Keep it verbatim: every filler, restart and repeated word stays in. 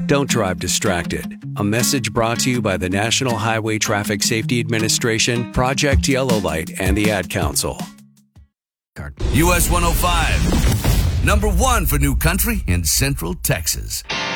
Don't drive distracted. A message brought to you by the National Highway Traffic Safety Administration, Project Yellow Light, and the Ad Council. U S one oh five, number one for new country in Central Texas.